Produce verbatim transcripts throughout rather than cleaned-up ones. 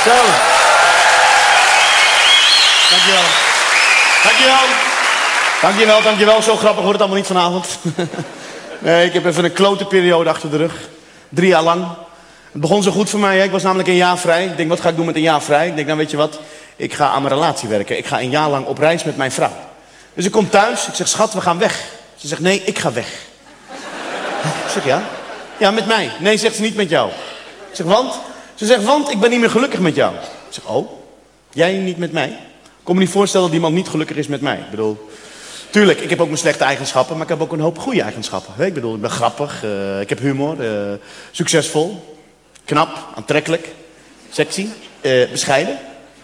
Zo. Dankjewel. Dankjewel. Dankjewel, dankjewel. Zo grappig wordt het allemaal niet vanavond. Nee, ik heb even een klote periode achter de rug. Drie jaar lang. Het begon zo goed voor mij. Hè? Ik was namelijk een jaar vrij. Ik denk, wat ga ik doen met een jaar vrij? Ik denk, nou weet je wat? Ik ga aan mijn relatie werken. Ik ga een jaar lang op reis met mijn vrouw. Dus ik kom thuis. Ik zeg, schat, we gaan weg. Ze zegt, nee, ik ga weg. Ik zeg, ja? Ja, met mij. Nee, zegt ze, niet met jou. Ik zeg, want? Ze zegt, want ik ben niet meer gelukkig met jou. Ik zeg, oh? Jij niet met mij? Ik kon me niet voorstellen dat iemand niet gelukkig is met mij. Ik bedoel, tuurlijk, ik heb ook mijn slechte eigenschappen, maar ik heb ook een hoop goede eigenschappen. Ik bedoel, ik ben grappig, uh, ik heb humor, uh, succesvol, knap, aantrekkelijk, sexy, uh, bescheiden.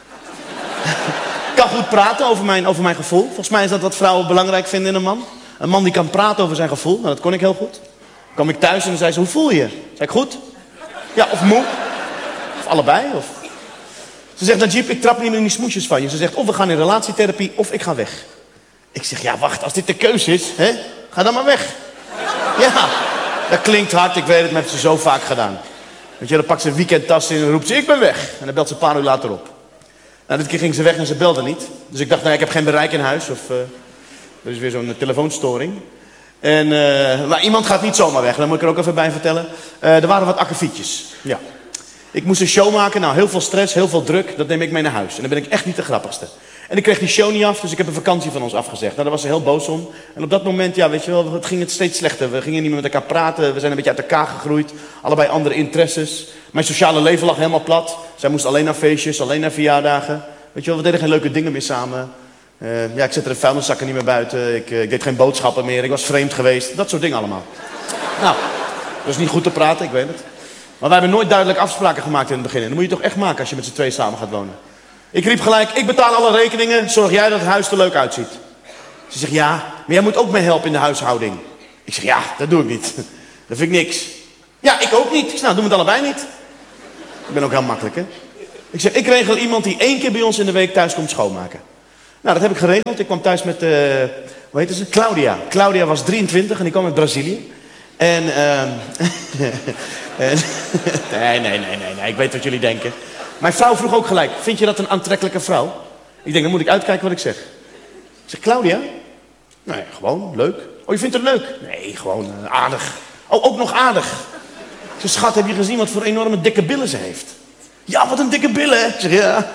Ik kan goed praten over mijn, over mijn gevoel. Volgens mij is dat wat vrouwen belangrijk vinden in een man. Een man die kan praten over zijn gevoel, nou, dat kon ik heel goed. Dan kwam ik thuis en dan zei ze, hoe voel je je? Zei ik, goed? Ja, of moe? Of allebei? Of... Ze zegt, Najib, ik trap niet meer in die smoesjes van je. Ze zegt, of we gaan in relatietherapie, of ik ga weg. Ik zeg, ja, wacht, als dit de keus is, hè, ga dan maar weg. Ja, dat klinkt hard, ik weet het, maar heeft ze zo vaak gedaan. Weet je, dan pakt ze een weekendtas in en roept ze, ik ben weg. En dan belt ze een paar uur later op. Nou, dit keer ging ze weg en ze belde niet. Dus ik dacht, nou, ik heb geen bereik in huis. Of uh, er is weer zo'n telefoonstoring. En, uh, maar iemand gaat niet zomaar weg, dat moet ik er ook even bij vertellen. Uh, er waren wat akkefietjes, ja. Ik moest een show maken, nou, heel veel stress, heel veel druk. Dat neem ik mee naar huis. En dan ben ik echt niet de grappigste. En ik kreeg die show niet af, dus ik heb een vakantie van ons afgezegd. Nou, daar was ze heel boos om. En op dat moment, ja, weet je wel, het ging het steeds slechter. We gingen niet meer met elkaar praten, we zijn een beetje uit elkaar gegroeid. Allebei andere interesses. Mijn sociale leven lag helemaal plat. Zij moest alleen naar feestjes, alleen naar verjaardagen. Weet je wel, we deden geen leuke dingen meer samen. Uh, ja, ik zette de vuilniszakken niet meer buiten. Ik, uh, ik deed geen boodschappen meer. Ik was vreemd geweest. Dat soort dingen allemaal. Nou, dat is niet goed te praten, ik weet het. Maar wij hebben nooit duidelijk afspraken gemaakt in het begin. En dat moet je toch echt maken als je met z'n twee samen gaat wonen. Ik riep gelijk, ik betaal alle rekeningen. Zorg jij dat het huis er leuk uitziet. Ze zegt, ja, maar jij moet ook mee helpen in de huishouding. Ik zeg, ja, dat doe ik niet. Dat vind ik niks. Ja, ik ook niet. Ik zeg, nou, doen we het allebei niet. Ik ben ook heel makkelijk, hè. Ik zeg, ik regel iemand die één keer bij ons in de week thuis komt schoonmaken. Nou, dat heb ik geregeld. Ik kwam thuis met, uh, hoe heet ze? Claudia. Claudia was drieëntwintig en die kwam uit Brazilië. En, uh, en nee, nee, nee, nee, nee, ik weet wat jullie denken. Mijn vrouw vroeg ook gelijk, vind je dat een aantrekkelijke vrouw? Ik denk, dan moet ik uitkijken wat ik zeg. Ik zeg, Claudia? Nee, gewoon, leuk. Oh, je vindt het leuk? Nee, gewoon uh, aardig. Oh, ook nog aardig. Ik zeg, schat, heb je gezien wat voor enorme dikke billen ze heeft? Ja, wat een dikke billen, hè? Ik zeg, ja.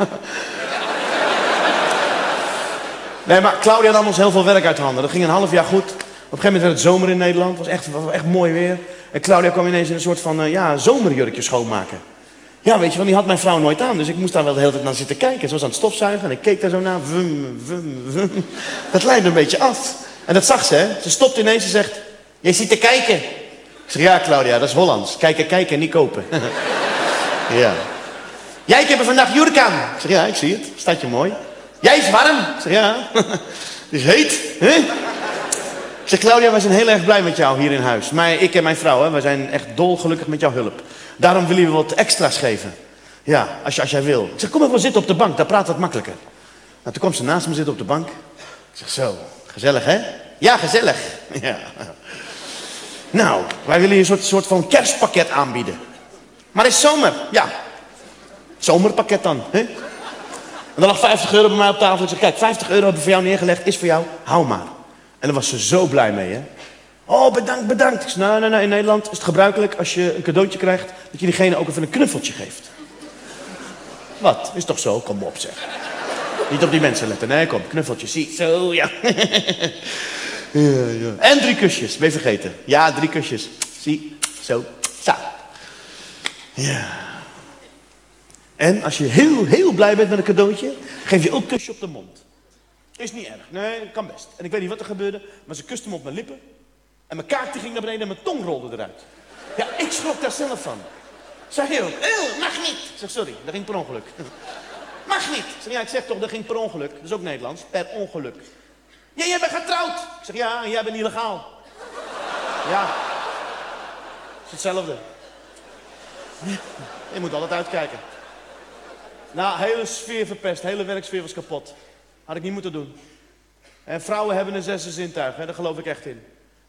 Nee, maar Claudia nam ons heel veel werk uit de handen. Dat ging een half jaar goed. Op een gegeven moment werd het zomer in Nederland. Het was echt, was echt mooi weer. En Claudia kwam ineens in een soort van uh, ja, zomerjurkje schoonmaken. Ja, weet je, want die had mijn vrouw nooit aan. Dus ik moest daar wel de hele tijd naar zitten kijken. Ze was aan het stofzuigen en ik keek daar zo naar. Vum, vum, vum. Dat leidde een beetje af. En dat zag ze, hè. Ze stopt ineens en zegt, jij zit te kijken. Ik zeg, ja Claudia, dat is Hollands. Kijken, kijken, niet kopen. Ja. Jij, ik heb er vandaag jurk aan. Ik zeg, ja, ik zie het. Staat je mooi. Jij is warm. Ik zeg, ja. Het is heet. Hè? Ik zeg, Claudia, wij zijn heel erg blij met jou hier in huis. Mij, ik en mijn vrouw, hè, wij zijn echt dolgelukkig met jouw hulp. Daarom willen we wat extra's geven. Ja, als, je, als jij wil. Ik zeg, kom even zitten op de bank, daar praat wat makkelijker. Nou, toen kwam ze naast me zitten op de bank. Ik zeg, zo, gezellig hè? Ja, gezellig. Ja. Nou, wij willen je een soort, soort van kerstpakket aanbieden. Maar het is zomer, ja. Zomerpakket dan, hè? En er lag vijftig euro bij mij op tafel. Ik zeg, kijk, vijftig euro hebben we voor jou neergelegd, is voor jou, hou maar. En daar was ze zo blij mee, hè. Oh, bedankt, bedankt. Ik zeg, nou, nou, nou, in Nederland is het gebruikelijk als je een cadeautje krijgt, dat je diegene ook even een knuffeltje geeft. Wat? Is toch zo? Kom op, zeg. Niet op die mensen letten. Nee, kom, knuffeltje. Zie, zo, ja. Ja, ja. En drie kusjes, ben je vergeten. Ja, drie kusjes. Zie, zo, zo. Ja. En als je heel, heel blij bent met een cadeautje, geef je ook een kusje op de mond. Is niet erg. Nee, dat kan best. En ik weet niet wat er gebeurde, maar ze kuste hem op mijn lippen. En mijn kaart die ging naar beneden en mijn tong rolde eruit. Ja, ik schrok daar zelf van. Zeg heel, eeuw, mag niet. Ik zeg, sorry, dat ging per ongeluk. Mag niet. Ik zeg, ja, ik zeg toch, dat ging per ongeluk. Dat is ook Nederlands, per ongeluk. Ja, jij bent getrouwd. Ik zeg, ja, en jij bent illegaal. Ja. Het is hetzelfde. Je moet altijd uitkijken. Nou, hele sfeer verpest, hele werksfeer was kapot. Had ik niet moeten doen. En vrouwen hebben een zesde zintuig, hè? Daar geloof ik echt in.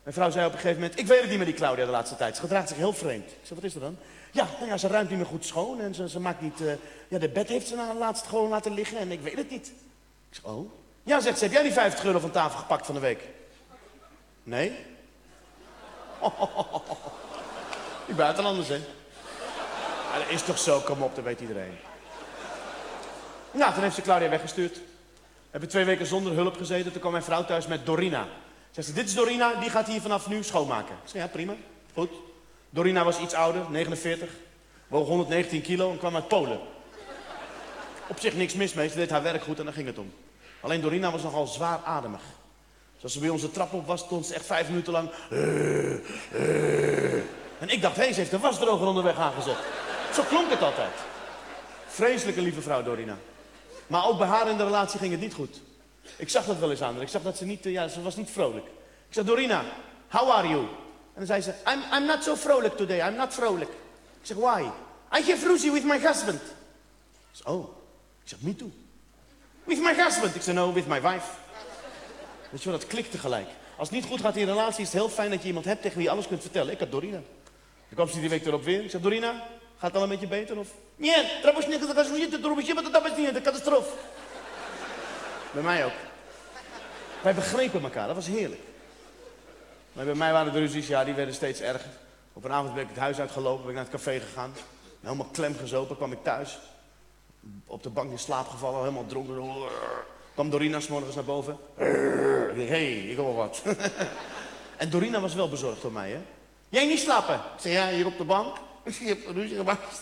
Mijn vrouw zei op een gegeven moment, ik weet het niet met die Claudia de laatste tijd. Ze gedraagt zich heel vreemd. Ik zei, wat is er dan? Ja, nou ja, ze ruimt niet meer goed schoon en ze, ze maakt niet... Uh, ja, de bed heeft ze na laatst gewoon laten liggen en ik weet het niet. Ik zeg, oh? Ja, zegt ze, heb jij die vijftig euro van tafel gepakt van de week? Nee? Oh, oh, oh, oh. Die buitenlanders, hè? Ja, dat is toch zo, kom op, dat weet iedereen. Nou, toen heeft ze Claudia weggestuurd. We hebben twee weken zonder hulp gezeten. Toen kwam mijn vrouw thuis met Dorina. Zegt ze, dit is Dorina, die gaat hier vanaf nu schoonmaken. Ik zei, ja, prima, goed. Dorina was iets ouder, negenenveertig. Woog honderdnegentien kilo en kwam uit Polen. Op zich niks mis mee, ze deed haar werk goed en daar ging het om. Alleen Dorina was nogal zwaar-ademig. Dus als ze bij ons de trap op was, stond ze echt vijf minuten lang... Uh, uh. En ik dacht, hé, hey, ze heeft de wasdroger onderweg aangezet. Zo klonk het altijd. Vreselijke lieve vrouw, Dorina. Maar ook bij haar in de relatie ging het niet goed. Ik zag dat wel eens aan haar. Ik zag dat ze niet, ja, ze was niet vrolijk. Ik zei, Dorina, how are you? En dan zei ze, I'm, I'm not so vrolijk today, I'm not vrolijk. Ik zeg, why? I have ruzie with my husband. Ik zeg, oh. Ik zeg, me too. With my husband. Ik zeg, no, with my wife. Weet je wel, dat klikt tegelijk. Als het niet goed gaat in een relatie, is het heel fijn dat je iemand hebt tegen wie je alles kunt vertellen. Ik had Dorina. Dan kwam ze die week erop weer. Ik zeg, Dorina, gaat het al een beetje beter? Of? Nee, trouwens niet, dat is niet, dat is niet, een catastrofe. Bij mij ook. Wij begrepen elkaar, dat was heerlijk. Maar bij mij waren de ruzies, ja, die werden steeds erger. Op een avond ben ik het huis uitgelopen, ben ik naar het café gegaan. Helemaal klem gezopen, kwam ik thuis. Op de bank in slaap gevallen, helemaal dronken. Kwam Dorina 's morgens naar boven. Hé, hey, ik hoor wat. En Dorina was wel bezorgd door mij, hè. Jij niet slapen? Ik zei, ja, hier op de bank. Ik zei, je hebt ruzie gemaakt.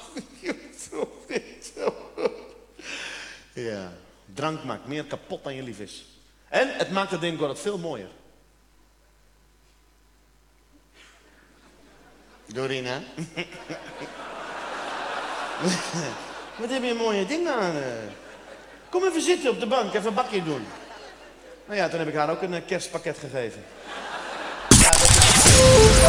Ja, drank maakt meer kapot dan je lief is. En het maakt het ding veel mooier. Dorina. Wat heb je een mooie ding aan? Kom even zitten op de bank, even een bakje doen. Nou ja, toen heb ik haar ook een kerstpakket gegeven.